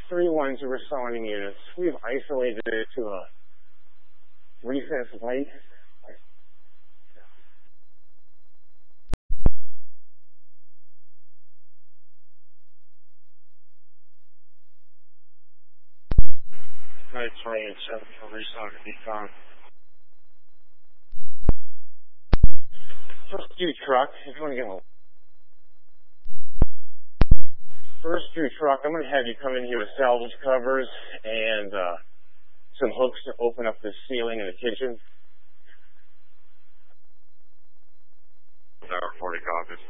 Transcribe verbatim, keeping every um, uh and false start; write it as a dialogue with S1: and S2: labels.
S1: three ones who were selling units. We've isolated it to a recess light. Night three and seven for restock and decon. First due truck, if you want to get one. First due truck, I'm going to have you come in here with salvage covers and uh, some hooks to open up the ceiling in the kitchen.
S2: Tower forty copies.